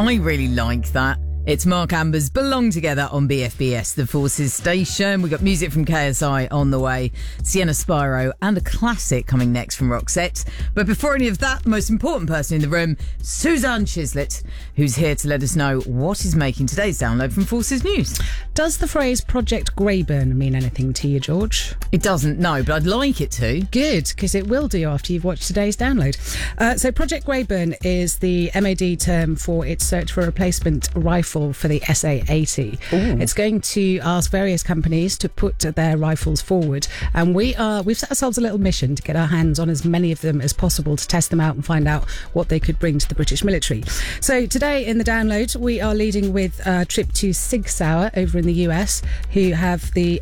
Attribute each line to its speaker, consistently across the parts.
Speaker 1: I really like that. It's Mark Amber's Belong Together on BFBS, the Forces station. We've got music from KSI on the way, Sienna Spyro, and a classic coming next from Roxette. But before any of that, the most important person in the room, Suzanne Chislett, who's here to let us know what is making today's download from Forces News.
Speaker 2: Does the phrase Project Greyburn mean anything to you, George?
Speaker 1: It doesn't, no, but I'd like it to.
Speaker 2: Good, because it will do after you've watched today's download. So Project Greyburn is the MOD term for its search for a replacement rifle for the SA-80.
Speaker 1: Ooh.
Speaker 2: It's going to ask various companies to put their rifles forward, and we've set ourselves a little mission to get our hands on as many of them as possible to test them out and find out what they could bring to the British military. So today in the download, we are leading with a trip to Sig Sauer over in the US, who have the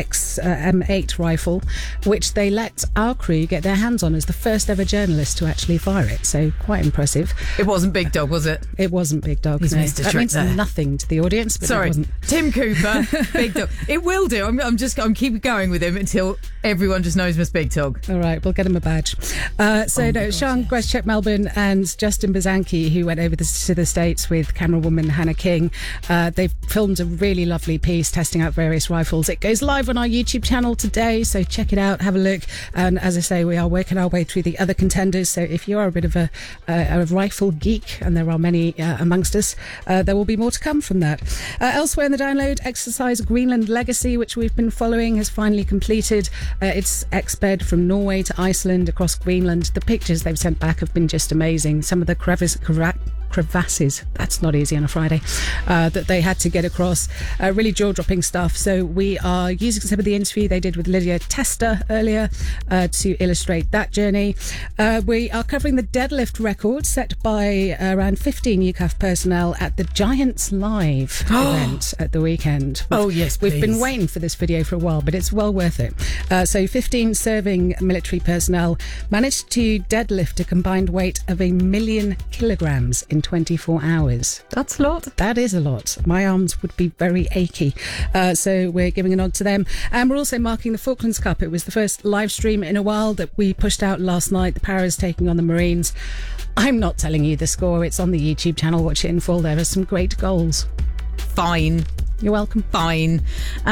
Speaker 2: M8 rifle, which they let our crew get their hands on as the first ever journalist to actually fire it. So quite impressive.
Speaker 1: It wasn't Big Dog, was it?
Speaker 2: It wasn't Big Dog.
Speaker 1: He's
Speaker 2: No.
Speaker 1: missed a
Speaker 2: That
Speaker 1: trick
Speaker 2: means
Speaker 1: there.
Speaker 2: nothing to the audience, but
Speaker 1: Sorry,
Speaker 2: it wasn't.
Speaker 1: Tim Cooper, Big Dog. It will do. I'm keep going with him until everyone just knows him as Big Dog.
Speaker 2: All right, we'll get him a badge. Sean Gweszczak Melbourne and Justin Bazanki, who went over to the States with camerawoman Hannah King, they've filmed a really lovely piece testing out various rifles. It goes live on our YouTube channel today, so check it out, have a look. And as I say, we are working our way through the other contenders, so if you are a bit of a rifle geek, and there are many amongst us, there will be more to come from that. Elsewhere in the download, Exercise Greenland Legacy, which we've been following, has finally completed. It's exped from Norway to Iceland, across Greenland. The pictures they've sent back have been just amazing. Some of the crevasses, that's not easy on a Friday, that they had to get across. Really jaw-dropping stuff. So we are using some of the interview they did with Lydia Tester earlier to illustrate that journey. We are covering the deadlift record set by around 15 UCAF personnel at the Giants Live event at the weekend.
Speaker 1: Yes,
Speaker 2: We've been
Speaker 1: please.
Speaker 2: waiting for this video for a while, but it's well worth it. So 15 serving military personnel managed to deadlift a combined weight of 1 million kilograms in 24 hours.
Speaker 1: That's a lot.
Speaker 2: That is a lot. My arms would be very achy. So we're giving a nod to them. And we're also marking the Falklands Cup. It was the first live stream in a while that we pushed out last night. The Paras taking on the Marines. I'm not telling you the score. It's on the YouTube channel. Watch it in full. There are some great goals.
Speaker 1: Fine.
Speaker 2: You're welcome.
Speaker 1: Fine.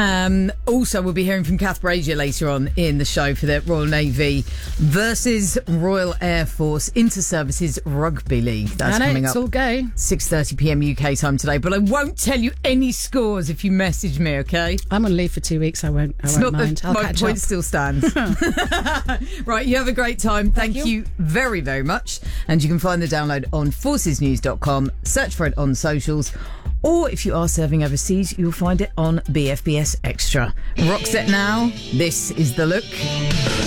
Speaker 1: Also, we'll be hearing from Kath Brazier later on in the show for the Royal Navy versus Royal Air Force Inter-Services Rugby League. That's coming
Speaker 2: it's
Speaker 1: up
Speaker 2: all go.
Speaker 1: 6:30 p.m. UK time today. But I won't tell you any scores if you message me, okay?
Speaker 2: I'm on leave for 2 weeks. I won't mind. I'll
Speaker 1: my
Speaker 2: catch
Speaker 1: point
Speaker 2: up.
Speaker 1: still stands. Right, you have a great time. Thank you very, very much. And you can find the download on forcesnews.com. Search for it on socials. Or if you are serving overseas, you'll find it on BFBS Extra. Roxette now. This is The Look.